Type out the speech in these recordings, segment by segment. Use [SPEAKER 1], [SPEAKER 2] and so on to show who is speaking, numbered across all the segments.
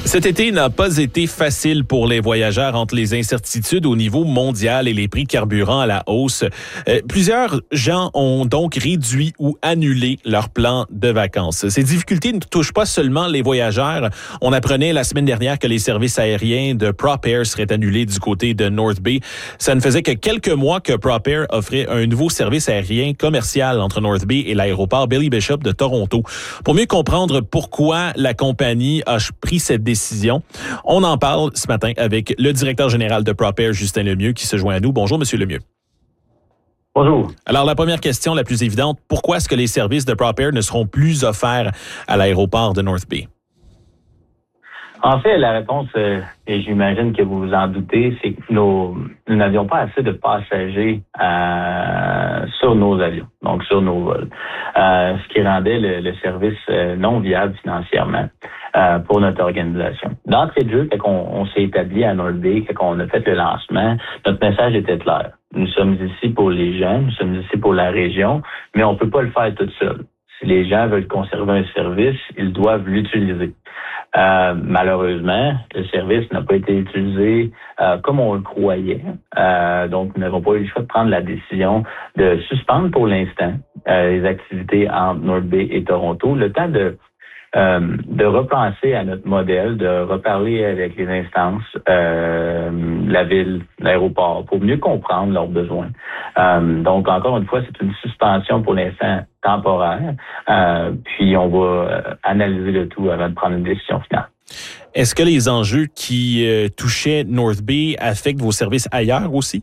[SPEAKER 1] Cet été n'a pas été facile pour les voyageurs entre les incertitudes au niveau mondial et les prix de carburant à la hausse. Plusieurs gens ont donc réduit ou annulé leurs plans de vacances. Ces difficultés ne touchent pas seulement les voyageurs. On apprenait la semaine dernière que les services aériens de PropAir seraient annulés du côté de North Bay. Ça ne faisait que quelques mois que PropAir offrait un nouveau service aérien commercial entre North Bay et l'aéroport Billy Bishop de Toronto. Pour mieux comprendre pourquoi la compagnie a pris cette décision, on en parle ce matin avec le directeur général de PropAir, Justin Lemieux, qui se joint à nous. Bonjour, Monsieur Lemieux.
[SPEAKER 2] Bonjour.
[SPEAKER 1] Alors, la première question, la plus évidente, pourquoi est-ce que les services de PropAir ne seront plus offerts à l'aéroport de North Bay?
[SPEAKER 2] En fait, la réponse, et j'imagine que vous vous en doutez, c'est que nous n'avions pas assez de passagers sur nos avions, donc sur nos vols, ce qui rendait le service non viable financièrement pour notre organisation. D'entrée de jeu, quand on s'est établi à North Bay, quand on a fait le lancement, notre message était clair. Nous sommes ici pour les gens, nous sommes ici pour la région, mais on ne peut pas le faire tout seul. Si les gens veulent conserver un service, ils doivent l'utiliser. Malheureusement, le service n'a pas été utilisé comme on le croyait. Donc, nous n'avons pas eu le choix de prendre la décision de suspendre pour l'instant les activités entre North Bay et Toronto, le temps de repenser à notre modèle, de reparler avec les instances, la ville, l'aéroport, pour mieux comprendre leurs besoins. Donc, encore une fois, c'est une suspension pour l'instant temporaire, puis on va analyser le tout avant de prendre une décision finale.
[SPEAKER 1] Est-ce que les enjeux qui touchaient North Bay affectent vos services ailleurs aussi?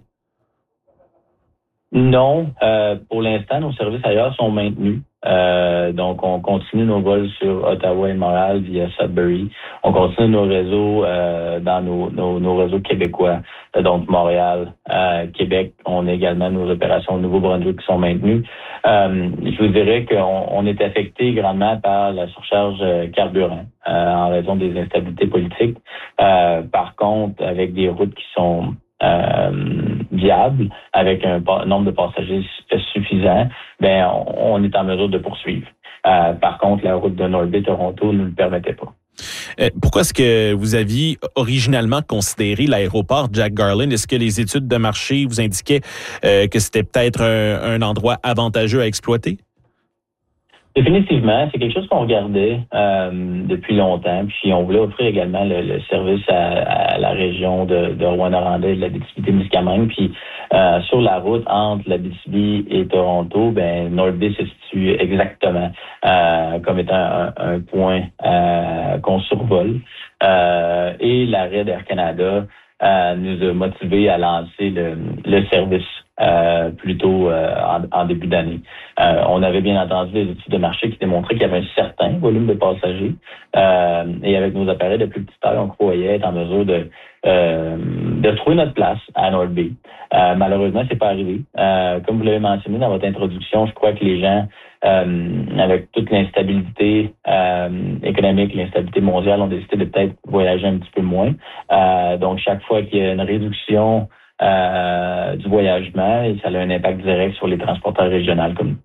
[SPEAKER 2] Non, pour l'instant, nos services ailleurs sont maintenus. Donc, on continue nos vols sur Ottawa et Montréal via Sudbury. On continue nos réseaux dans nos réseaux québécois, donc Montréal, Québec. On a également nos opérations au Nouveau-Brunswick qui sont maintenues. Je vous dirais qu'on est affecté grandement par la surcharge carburant en raison des instabilités politiques. Par contre, avec des routes qui sont viable, avec un nombre de passagers suffisant, ben on est en mesure de poursuivre. Par contre, la route de North Bay Toronto ne le permettait pas.
[SPEAKER 1] Pourquoi est-ce que vous aviez originalement considéré l'aéroport Jack Garland? Est-ce que les études de marché vous indiquaient que c'était peut-être un endroit avantageux à exploiter?
[SPEAKER 2] Définitivement, c'est quelque chose qu'on regardait depuis longtemps, puis on voulait offrir également le service à la région de Rouyn-Noranda et de l'Abitibi-Témiscamingue. Puis sur la route entre l'Abitibi et Toronto, ben North Bay se situe exactement comme étant un point qu'on survole. Et l'arrêt d'Air Canada nous a motivés à lancer le service plutôt en début d'année. On avait bien entendu des études de marché qui démontraient qu'il y avait un certain volume de passagers et avec nos appareils de plus petite taille, on croyait être en mesure de trouver notre place à North Bay. Malheureusement, c'est pas arrivé. Comme vous l'avez mentionné dans votre introduction, je crois que les gens, avec toute l'instabilité économique, l'instabilité mondiale, ont décidé de peut-être voyager un petit peu moins. Donc, chaque fois qu'il y a une réduction du voyagement, et ça a un impact direct sur les transporteurs régionaux comme nous.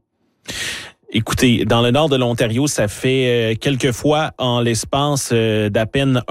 [SPEAKER 1] Écoutez, dans le nord de l'Ontario, ça fait quelques fois en l'espace d'à peine